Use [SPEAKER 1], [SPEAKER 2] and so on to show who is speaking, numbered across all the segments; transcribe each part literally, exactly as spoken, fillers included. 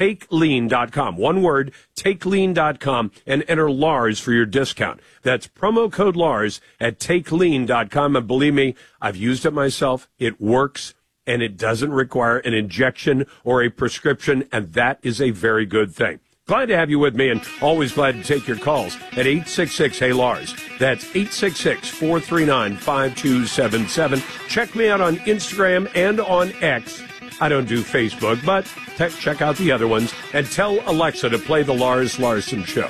[SPEAKER 1] take lean dot com. One word, take lean dot com, and enter Lars for your discount. That's promo code Lars at take lean dot com. And believe me, I've used it myself. It works, and it doesn't require an injection or a prescription, and that is a very good thing. Glad to have you with me, and always glad to take your calls at eight six six, hey Lars. That's eight six six, four three nine, five two seven seven. Check me out on Instagram and on X. I don't do Facebook, but check out the other ones. And tell Alexa to play the Lars Larson Show.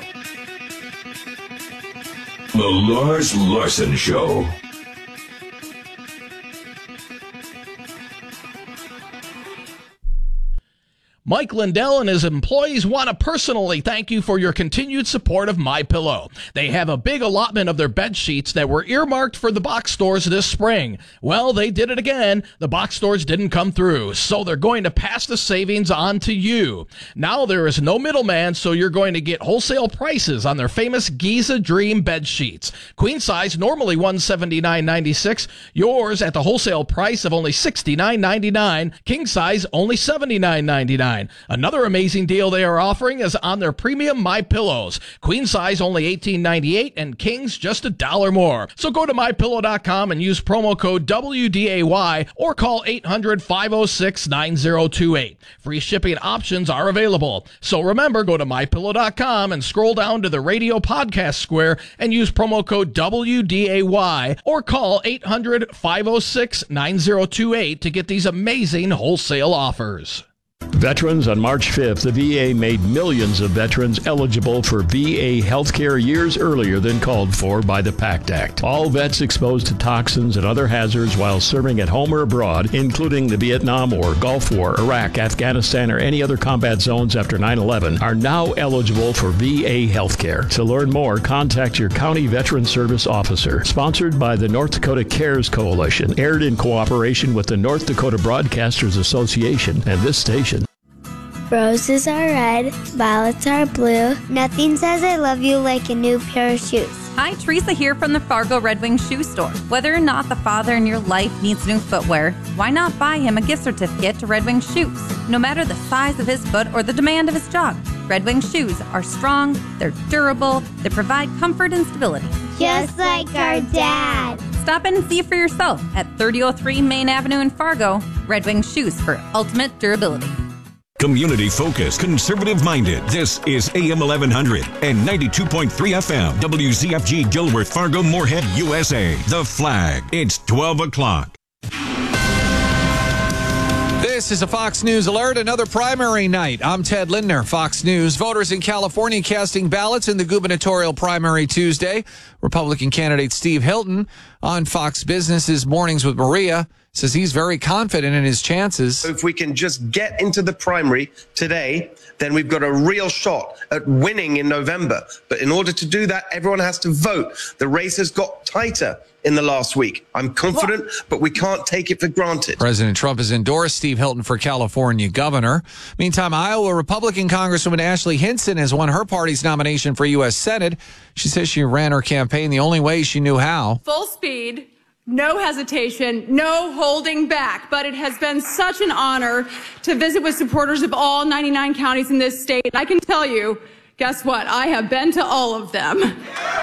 [SPEAKER 2] The Lars Larson Show.
[SPEAKER 3] Mike Lindell and his employees want to personally thank you for your continued support of MyPillow. They have a big allotment of their bed sheets that were earmarked for the box stores this spring. Well, they did it again. The box stores didn't come through, so they're going to pass the savings on to you. Now there is no middleman, so you're going to get wholesale prices on their famous Giza Dream bed sheets. Queen size, normally one hundred seventy-nine ninety-six. Yours at the wholesale price of only sixty-nine ninety-nine. King size, only seventy-nine ninety-nine. Another amazing deal they are offering is on their premium MyPillows. Queen size only eighteen ninety-eight and kings just a dollar more. So go to my pillow dot com and use promo code W D A Y or call eight hundred, five oh six, nine oh two eight. Free shipping options are available. So remember, go to my pillow dot com and scroll down to the radio podcast square and use promo code W D A Y or call eight hundred, five oh six, nine oh two eight to get these amazing wholesale offers.
[SPEAKER 4] Veterans, on March fifth, the V A made millions of veterans eligible for V A health care years earlier than called for by the PACT Act. All vets exposed to toxins and other hazards while serving at home or abroad, including the Vietnam or Gulf War, Iraq, Afghanistan, or any other combat zones after nine eleven, are now eligible for V A health care. To learn more, contact your county veteran service officer. Sponsored by the North Dakota Cares Coalition, aired in cooperation with the North Dakota Broadcasters Association and this station.
[SPEAKER 5] Roses are red, violets are blue. Nothing says I love you like a new pair of shoes.
[SPEAKER 6] Hi, Teresa here from the Fargo Red Wing Shoe Store. Whether or not the father in your life needs new footwear, why not buy him a gift certificate to Red Wing Shoes? No matter the size of his foot or the demand of his job, Red Wing shoes are strong, they're durable, they provide comfort and stability.
[SPEAKER 5] Just like our dad.
[SPEAKER 6] Stop in and see it for yourself at thirty oh three Main Avenue in Fargo. Red Wing Shoes for ultimate durability.
[SPEAKER 2] Community-focused, conservative-minded. This is A M eleven hundred and ninety-two point three F M. W Z F G Gilworth, Fargo, Moorhead, U S A. The Flag. It's twelve o'clock.
[SPEAKER 7] This is a Fox News alert. Another primary night. I'm Ted Lindner, Fox News. Voters in California casting ballots in the gubernatorial primary Tuesday. Republican candidate Steve Hilton on Fox Business's Mornings with Maria says he's very confident in his chances.
[SPEAKER 8] If we can just get into the primary today, then we've got a real shot at winning in November. But in order to do that, everyone has to vote. The race has got tighter in the last week. I'm confident, but we can't take it for granted.
[SPEAKER 7] President Trump has endorsed Steve Hilton for California governor. Meantime, Iowa Republican Congresswoman Ashley Hinson has won her party's nomination for U S Senate. She says she ran her campaign the only way she knew how.
[SPEAKER 9] Full speed. No hesitation, no holding back, but it has been such an honor to visit with supporters of all ninety-nine counties in this state. I can tell you, guess what? I have been to all of them.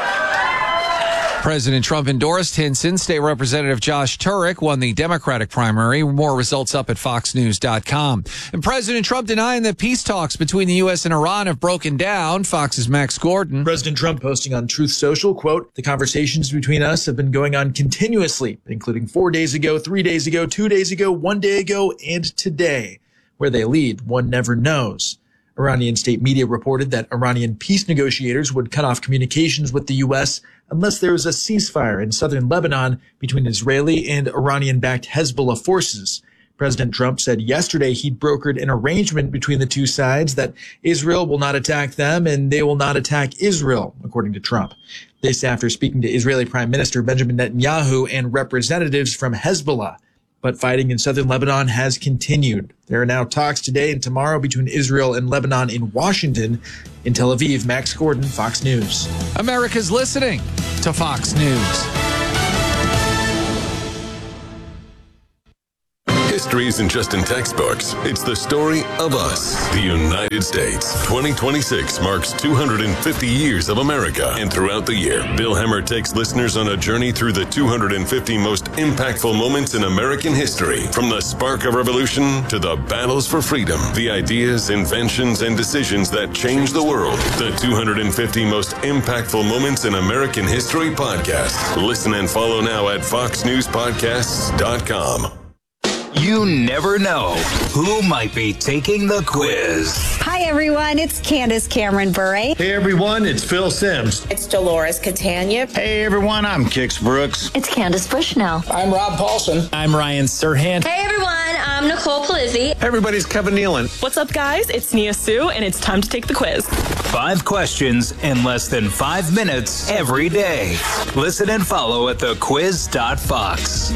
[SPEAKER 7] President Trump endorsed Hinson. State Representative Josh Turek won the Democratic primary. More results up at fox news dot com. And President Trump denying that peace talks between the U S and Iran have broken down. Fox's Max Gordon.
[SPEAKER 10] President Trump posting on Truth Social, quote, "The conversations between us have been going on continuously, including four days ago, three days ago, two days ago, one day ago, and today. Where they lead, one never knows." Iranian state media reported that Iranian peace negotiators would cut off communications with the U S unless there was a ceasefire in southern Lebanon between Israeli and Iranian-backed Hezbollah forces. President Trump said yesterday he'd brokered an arrangement between the two sides that Israel will not attack them and they will not attack Israel, according to Trump. This after speaking to Israeli Prime Minister Benjamin Netanyahu and representatives from Hezbollah. But fighting in southern Lebanon has continued. There are now talks today and tomorrow between Israel and Lebanon in Washington. In Tel Aviv, Max Gordon, Fox News.
[SPEAKER 7] America's listening to Fox News.
[SPEAKER 11] History isn't just in textbooks. It's the story of us, the United States. twenty twenty-six marks two hundred fifty years of America. And throughout the year, Bill Hemmer takes listeners on a journey through the two hundred fifty most impactful moments in American history. From the spark of revolution to the battles for freedom, the ideas, inventions, and decisions that changed the world. The two hundred fifty most impactful moments in American history podcast. Listen and follow now at fox news podcasts dot com.
[SPEAKER 12] You never know who might be taking the quiz.
[SPEAKER 13] Hi, everyone. It's Candace Cameron Bure.
[SPEAKER 14] Hey, everyone. It's Phil Sims.
[SPEAKER 15] It's Dolores Catania.
[SPEAKER 16] Hey, everyone. I'm Kix Brooks.
[SPEAKER 17] It's Candace Bushnell.
[SPEAKER 18] I'm Rob Paulson.
[SPEAKER 19] I'm Ryan Serhant.
[SPEAKER 20] Hey, everyone. I'm Nicole Polizzi.
[SPEAKER 21] Hey, everybody. It's Kevin Nealon.
[SPEAKER 22] What's up, guys? It's Nia Sue, and it's time to take the quiz.
[SPEAKER 12] Five questions in less than five minutes every day. Listen and follow at the quiz dot fox.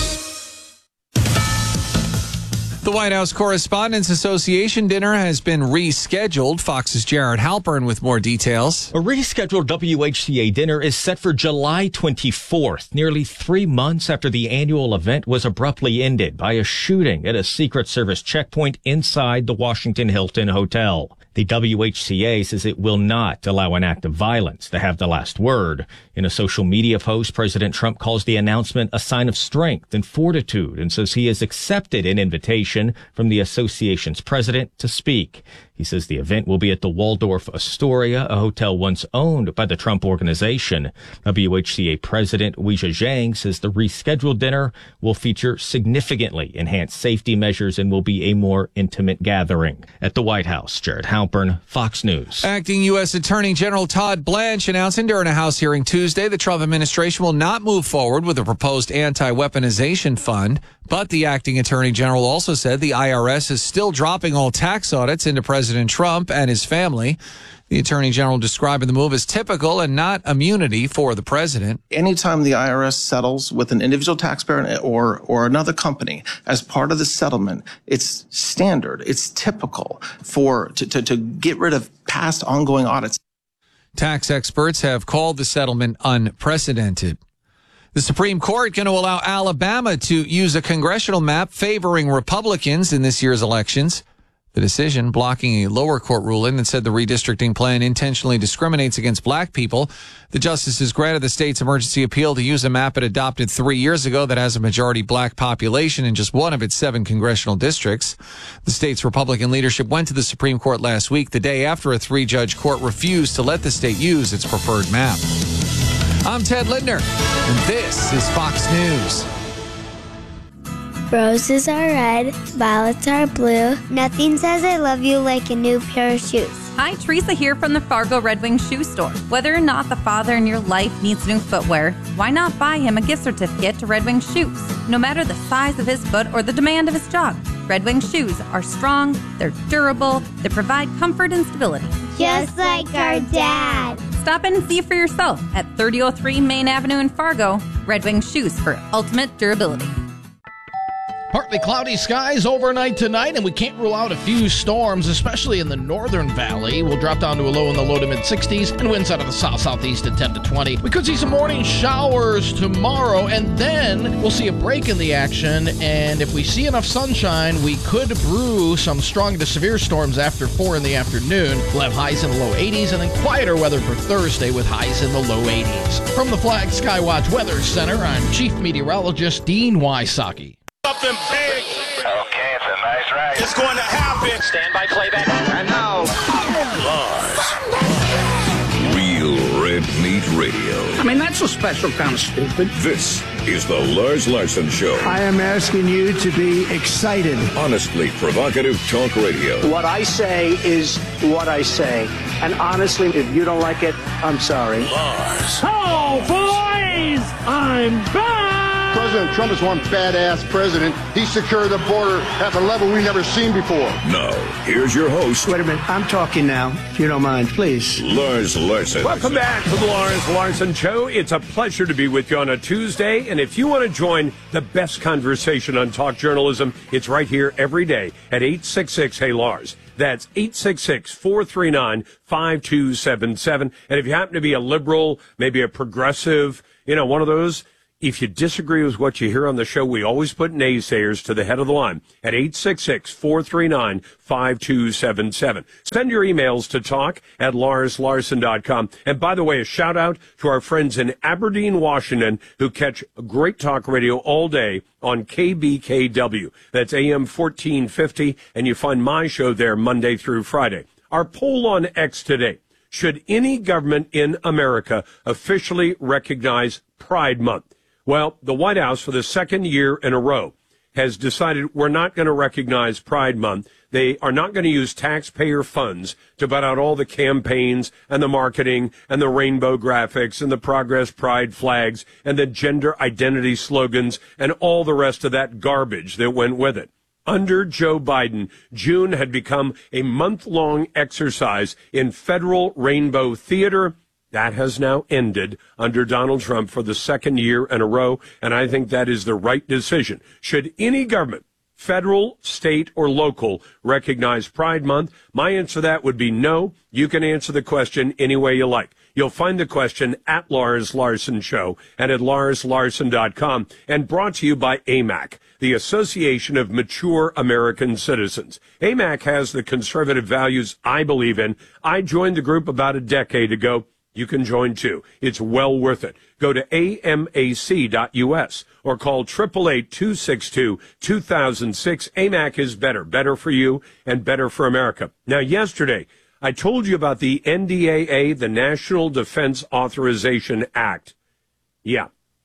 [SPEAKER 7] The White House Correspondents Association dinner has been rescheduled. Fox's Jared Halpern with more details.
[SPEAKER 23] A rescheduled W H C A dinner is set for July twenty-fourth, nearly three months after the annual event was abruptly ended by a shooting at a Secret Service checkpoint inside the Washington Hilton Hotel. The W H C A says it will not allow an act of violence to have the last word. In a social media post, President Trump calls the announcement a sign of strength and fortitude and says he has accepted an invitation from the association's president to speak. He says the event will be at the Waldorf Astoria, a hotel once owned by the Trump Organization. W H C A President Weijia Jiang says the rescheduled dinner will feature significantly enhanced safety measures and will be a more intimate gathering. At the White House, Jared Halpern, Fox News.
[SPEAKER 7] Acting U S Attorney General Todd Blanche announcing during a House hearing Tuesday the Trump administration will not move forward with a proposed anti-weaponization fund. But the acting Attorney General also said the I R S is still dropping all tax audits into President Trump and his family. The Attorney General describing the move as typical and not immunity for the president.
[SPEAKER 24] Anytime the I R S settles with an individual taxpayer or or another company as part of the settlement, it's standard, it's typical for to, to, to get rid of past ongoing audits.
[SPEAKER 7] Tax experts have called the settlement unprecedented. The Supreme Court going to allow Alabama to use a congressional map favoring Republicans in this year's elections. The decision blocking a lower court ruling that said the redistricting plan intentionally discriminates against black people. The justices granted the state's emergency appeal to use a map it adopted three years ago that has a majority black population in just one of its seven congressional districts. The state's Republican leadership went to the Supreme Court last week, the day after a three-judge court refused to let the state use its preferred map. I'm Ted Lindner, and this is Fox News.
[SPEAKER 5] Roses are red, violets are blue. Nothing says I love you like a new pair of shoes.
[SPEAKER 6] Hi, Teresa here from the Fargo Red Wing Shoe Store. Whether or not the father in your life needs new footwear, why not buy him a gift certificate to Red Wing Shoes? No matter the size of his foot or the demand of his job, Red Wing shoes are strong, they're durable, they provide comfort and stability.
[SPEAKER 5] Just like our dad.
[SPEAKER 6] Stop in and see for yourself at thirty oh three Main Avenue in Fargo. Red Wing Shoes for ultimate durability.
[SPEAKER 3] Partly cloudy skies overnight tonight, and we can't rule out a few storms, especially in the northern valley. We'll drop down to a low in the low to mid-sixties, and winds out of the south-southeast at ten to twenty. We could see some morning showers tomorrow, and then we'll see a break in the action, and if we see enough sunshine, we could brew some strong to severe storms after four in the afternoon. We'll have highs in the low eighties, and then quieter weather for Thursday with highs in the low eighties. From the Flag Skywatch Weather Center, I'm Chief Meteorologist Dean Wysocki.
[SPEAKER 25] Something big.
[SPEAKER 26] Okay, it's a nice ride.
[SPEAKER 25] It's going to happen.
[SPEAKER 26] Stand by playback. And now,
[SPEAKER 11] Live. Real Red Meat Radio.
[SPEAKER 27] I mean, that's a special kind of stupid.
[SPEAKER 11] This is the Lars Larson Show.
[SPEAKER 27] I am asking you to be excited.
[SPEAKER 11] Honestly provocative talk radio.
[SPEAKER 27] What I say is what I say. And honestly, if you don't like it, I'm sorry.
[SPEAKER 11] Lars.
[SPEAKER 27] Oh, boys! I'm back!
[SPEAKER 28] President Trump is one badass president. He secured the border at the level we've never seen before.
[SPEAKER 11] Now, here's your host.
[SPEAKER 27] Wait a minute. I'm talking now, if you don't mind, please.
[SPEAKER 11] Lars Larson.
[SPEAKER 1] Welcome back to the Lars Larson Show. It's a pleasure to be with you on a Tuesday. And if you want to join the best conversation on talk journalism, it's right here every day at eight six six, hey Lars. That's eight six six, four three nine, five two seven seven. And if you happen to be a liberal, maybe a progressive, you know, one of those, If you disagree with what you hear on the show, we always put naysayers to the head of the line at eight six six, four three nine, five two seven seven. Send your emails to talk at lars larson dot com. And by the way, a shout out to our friends in Aberdeen, Washington, who catch great talk radio all day on K B K W. That's A M fourteen fifty, and you find my show there Monday through Friday. Our poll on X today: should any government in America officially recognize Pride Month? Well, the White House, for the second year in a row, has decided we're not going to recognize Pride Month. They are not going to use taxpayer funds to butt out all the campaigns and the marketing and the rainbow graphics and the Progress Pride flags and the gender identity slogans and all the rest of that garbage that went with it. Under Joe Biden, June had become a month-long exercise in federal rainbow theater. That has now ended under Donald Trump for the second year in a row, and I think that is the right decision. Should any government, federal, state, or local, recognize Pride Month? My answer to that would be no. You can answer the question any way you like. You'll find the question at Lars Larson Show and at lars larson dot com, and brought to you by A M A C, the Association of Mature American Citizens. A M A C has the conservative values I believe in. I joined the group about a decade ago. You can join too. It's well worth it. Go to A M A C dot U S or call eight eight eight, two six two, two thousand six. A M A C is better, better for you and better for America. Now, yesterday, I told you about the N D A A, the National Defense Authorization Act. Yeah.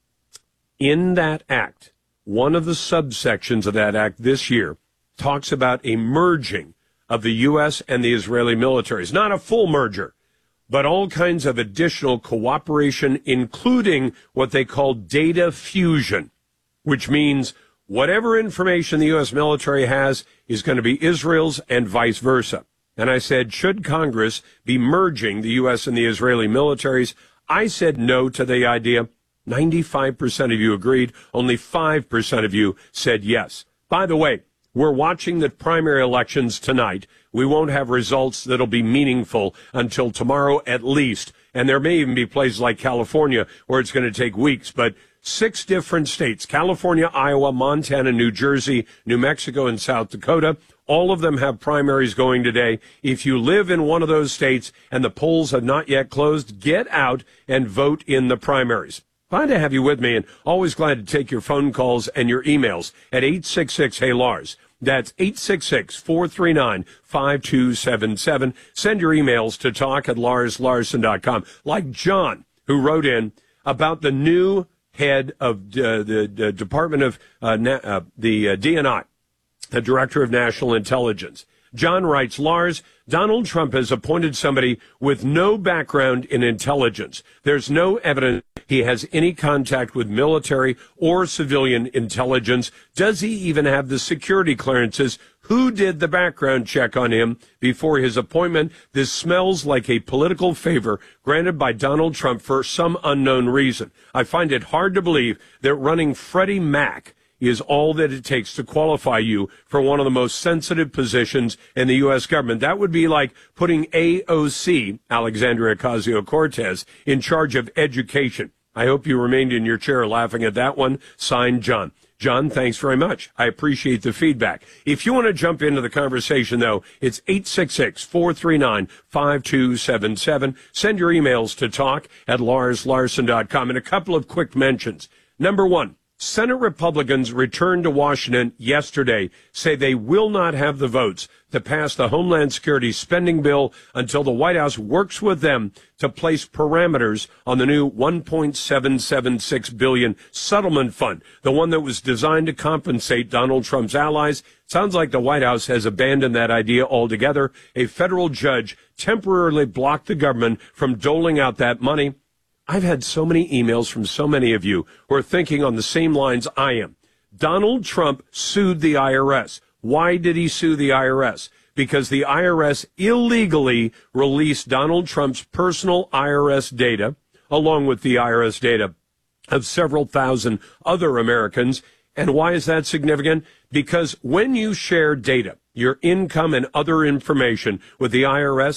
[SPEAKER 1] In that act, one of the subsections of that act this year talks about a merging of the U S and the Israeli militaries. Not a full merger, but all kinds of additional cooperation, including what they call data fusion, which means whatever information the U S military has is going to be Israel's and vice versa. And I said, should Congress be merging the U S and the Israeli militaries? I said no to the idea. ninety-five percent of you agreed. Only five percent of you said yes. By the way, we're watching the primary elections tonight. We won't have results that'll be meaningful until tomorrow at least. And there may even be places like California where it's going to take weeks. But six different states, California, Iowa, Montana, New Jersey, New Mexico, and South Dakota, all of them have primaries going today. If you live in one of those states and the polls have not yet closed, get out and vote in the primaries. Glad to have you with me, and always glad to take your phone calls and your emails at eight six six, hey Lars. That's eight six six, four three nine, five two seven seven. Send your emails to talk at lars larson dot com. Like John, who wrote in about the new head of uh, the, the Department of uh, na- uh, the uh, D N I, the Director of National Intelligence. John writes, Lars, Donald Trump has appointed somebody with no background in intelligence. There's no evidence he has any contact with military or civilian intelligence. Does he even have the security clearances? Who did the background check on him before his appointment? This smells like a political favor granted by Donald Trump for some unknown reason. I find it hard to believe that running Freddie Mac is all that it takes to qualify you for one of the most sensitive positions in the U S government. That would be like putting A O C, Alexandria Ocasio-Cortez, in charge of education. I hope you remained in your chair laughing at that one. Signed, John. John, thanks very much. I appreciate the feedback. If you want to jump into the conversation, though, it's eight six six, four three nine, five two seven seven. Send your emails to talk at lars larson dot com. And a couple of quick mentions. Number one, Senate Republicans returned to Washington yesterday, say they will not have the votes to pass the Homeland Security spending bill until the White House works with them to place parameters on the new one point seven seven six billion dollars settlement fund, the one that was designed to compensate Donald Trump's allies. Sounds like the White House has abandoned that idea altogether. A federal judge temporarily blocked the government from doling out that money. I've had so many emails from so many of you who are thinking on the same lines I am. Donald Trump sued the I R S. Why did he sue the I R S? Because the I R S illegally released Donald Trump's personal I R S data, along with the I R S data of several thousand other Americans. And why is that significant? Because when you share data, your income and other information with the I R S,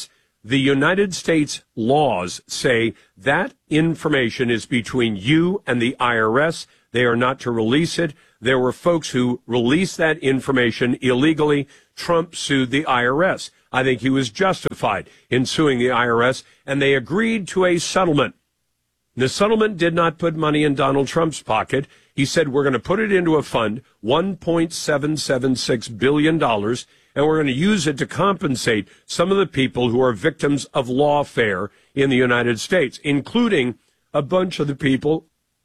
[SPEAKER 1] The United States laws say that information is between you and the I R S. They are not to release it. There were folks who released that information illegally. Trump sued the I R S. I think he was justified in suing the I R S, and they agreed to a settlement. The settlement did not put money in Donald Trump's pocket. He said, we're going to put it into a fund, one point seven seven six billion dollars, and we're going to use it to compensate some of the people who are victims of lawfare in the United States, including a bunch of the people,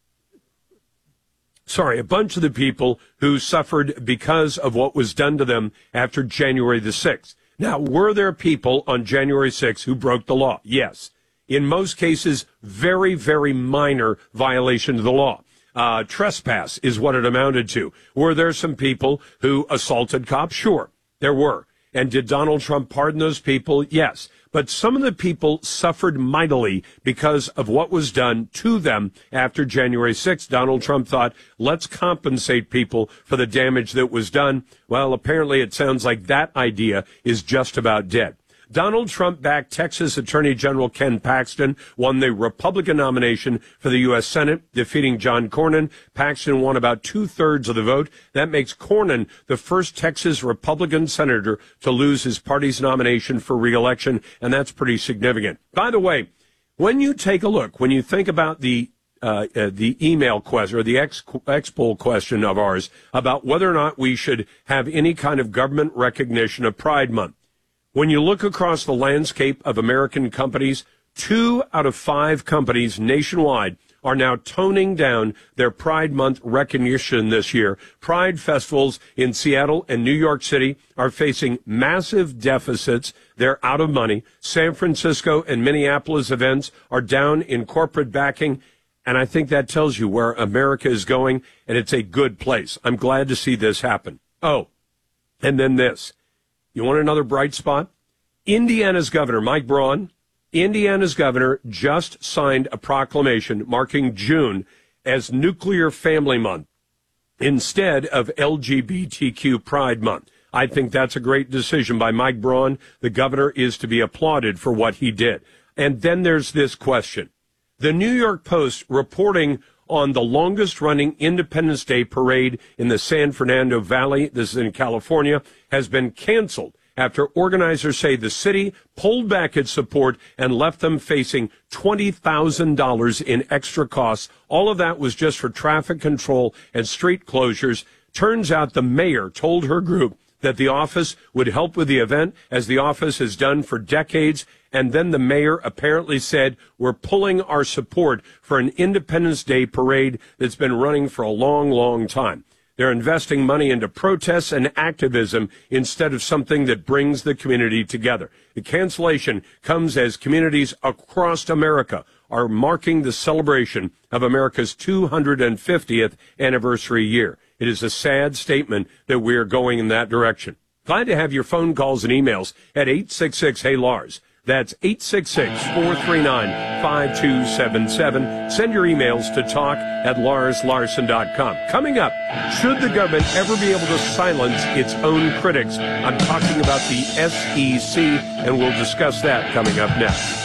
[SPEAKER 1] sorry, a bunch of the people who suffered because of what was done to them after January the sixth. Now, were there people on January sixth who broke the law? Yes. In most cases, very, very minor violation of the law. Uh, trespass is what it amounted to. Were there some people who assaulted cops? Sure, there were. And did Donald Trump pardon those people? Yes. But some of the people suffered mightily because of what was done to them after January sixth. Donald Trump thought, let's compensate people for the damage that was done. Well, apparently it sounds like that idea is just about dead. Donald Trump-backed Texas Attorney General Ken Paxton won the Republican nomination for the U S Senate, defeating John Cornyn. Paxton won about two-thirds of the vote. That makes Cornyn the first Texas Republican senator to lose his party's nomination for re-election, and that's pretty significant. By the way, when you take a look, when you think about the uh, uh, the email question or the X, X poll question of ours about whether or not we should have any kind of government recognition of Pride Month, when you look across the landscape of American companies, two out of five companies nationwide are now toning down their Pride Month recognition this year. Pride festivals in Seattle and New York City are facing massive deficits. They're out of money. San Francisco and Minneapolis events are down in corporate backing. And I think that tells you where America is going, and it's a good place. I'm glad to see this happen. Oh, and then this. You want another bright spot? Indiana's governor, Mike Braun, Indiana's governor just signed a proclamation marking June as Nuclear Family Month instead of L G B T Q Pride Month. I think that's a great decision by Mike Braun. The governor is to be applauded for what he did. And then there's this question. The New York Post reporting on the longest-running Independence Day parade in the San Fernando Valley, this is in California, has been canceled after organizers say the city pulled back its support and left them facing twenty thousand dollars in extra costs. All of that was just for traffic control and street closures. Turns out the mayor told her group that the office would help with the event, as the office has done for decades. And then the mayor apparently said, we're pulling our support for an Independence Day parade that's been running for a long, long time. They're investing money into protests and activism instead of something that brings the community together. The cancellation comes as communities across America are marking the celebration of America's two hundred fiftieth anniversary year. It is a sad statement that we are going in that direction. Glad to have your phone calls and emails at eight six six, hey Lars. That's eight six six, four three nine, five two seven seven. Send your emails to talk at lars larson dot com. Coming up, should the government ever be able to silence its own critics? I'm talking about the S E C, and we'll discuss that coming up next.